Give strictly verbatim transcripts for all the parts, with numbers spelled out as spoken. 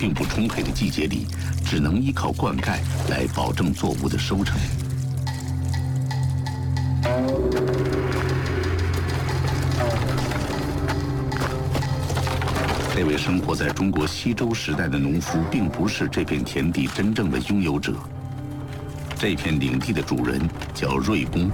并不充沛的季节里，只能依靠灌溉来保证作物的收成。这位生活在中国西周时代的农夫，并不是这片田地真正的拥有者。这片领地的主人叫瑞公。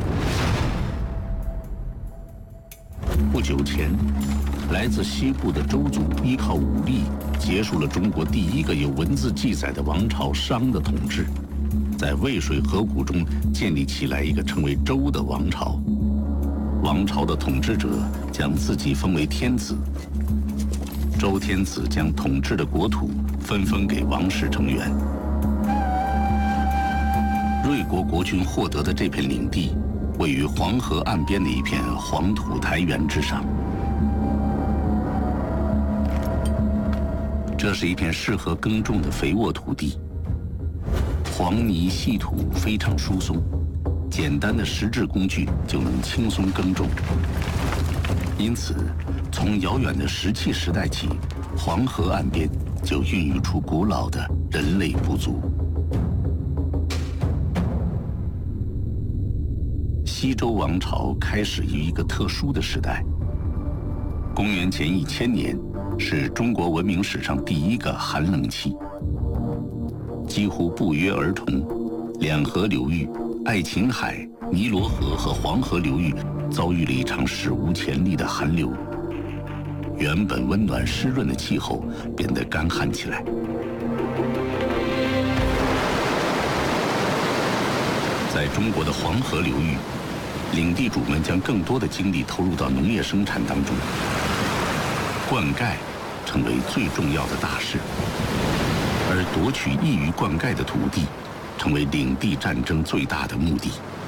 不久前，来自西部的周族依靠武力结束了中国第一个有文字记载的王朝商的统治，在渭水河谷中建立起来一个称为周的王朝。王朝的统治者将自己封为天子。周天子将统治的国土分封给王室成员。瑞国国君获得的这片领地，位于黄河岸边的一片黄土台原之上。这是一片适合耕种的肥沃土地，黄泥细土非常疏松，简单的石质工具就能轻松耕种。因此，从遥远的石器时代起，黄河岸边就孕育出古老的人类部族。西周王朝开始于一个特殊的时代。公元前一千年是中国文明史上第一个寒冷期，几乎不约而同，两河流域、爱琴海、尼罗河和黄河流域遭遇了一场史无前例的寒流。原本温暖湿润的气候变得干旱起来。在中国的黄河流域，领地主们将更多的精力投入到农业生产当中，灌溉成为最重要的大事，而夺取易于灌溉的土地成为领地战争最大的目的。